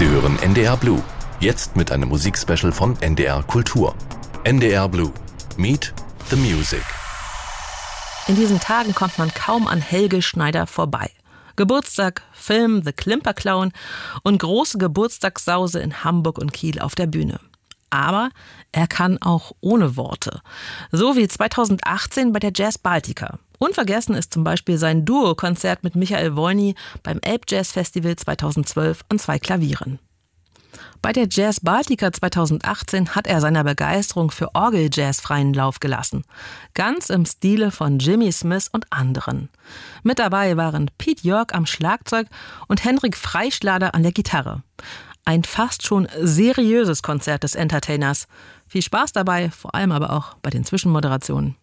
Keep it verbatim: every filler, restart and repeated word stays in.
Sie hören N D R Blue. Jetzt mit einem Musikspecial von N D R Kultur. N D R Blue. Meet the Music. In diesen Tagen kommt man kaum an Helge Schneider vorbei. Geburtstag, Film The Klimperclown und große Geburtstagssause in Hamburg und Kiel auf der Bühne. Aber er kann auch ohne Worte. So wie zweitausendachtzehn bei der Jazz Baltica. Unvergessen ist zum Beispiel sein Duo-Konzert mit Michael Wolny beim Elbjazz-Festival zweitausendzwölf an zwei Klavieren. Bei der Jazz Baltica zweitausendachtzehn hat er seiner Begeisterung für Orgeljazz freien Lauf gelassen. Ganz im Stile von Jimmy Smith und anderen. Mit dabei waren Pete York am Schlagzeug und Henrik Freischlader an der Gitarre. Ein fast schon seriöses Konzert des Entertainers. Viel Spaß dabei, vor allem aber auch bei den Zwischenmoderationen.